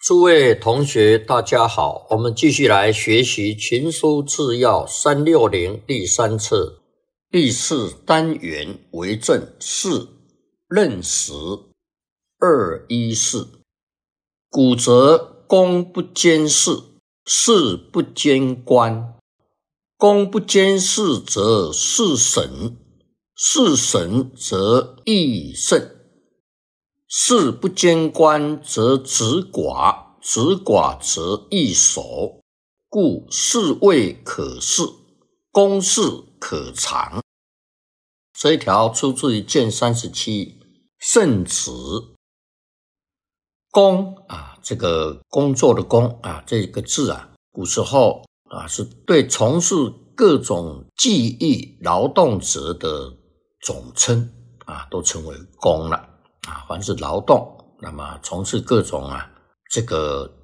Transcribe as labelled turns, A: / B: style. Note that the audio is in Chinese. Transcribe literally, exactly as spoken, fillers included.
A: 诸位同学大家好，我们继续来学习群书治要三六零第三册第四单元为政四任时二一四。古则公不兼事，事不兼官。公不兼事则事神，事神则益胜。事不兼官则直寡，直寡则易守，故事未可事，公事可长。这一条出自于卷三十七圣旨。工啊，这个工作的工啊，这个字啊，古时候啊是对从事各种技艺劳动者的总称啊，都称为工了。啊，凡是劳动，那么从事各种啊这个